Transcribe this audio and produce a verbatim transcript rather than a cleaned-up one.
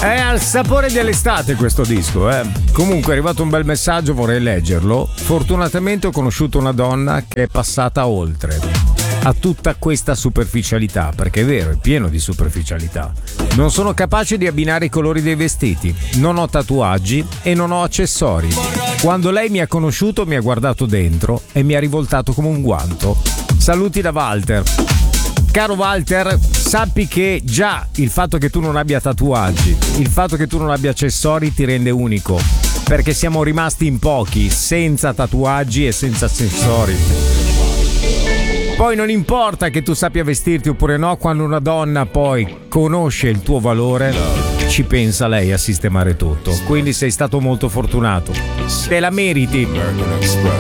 È al sapore dell'estate questo disco, eh. Comunque è arrivato un bel messaggio, vorrei leggerlo. Fortunatamente ho conosciuto una donna che è passata oltre a tutta questa superficialità, perché è vero, è pieno di superficialità. Non sono capace di abbinare i colori dei vestiti, non ho tatuaggi e non ho accessori. Quando lei mi ha conosciuto mi ha guardato dentro e mi ha rivoltato come un guanto. Saluti da Walter. Caro Walter, sappi che già il fatto che tu non abbia tatuaggi, il fatto che tu non abbia accessori ti rende unico, perché siamo rimasti in pochi senza tatuaggi e senza accessori. Poi non importa che tu sappia vestirti oppure no, quando una donna poi conosce il tuo valore, ci pensa lei a sistemare tutto. Quindi sei stato molto fortunato. Te la meriti.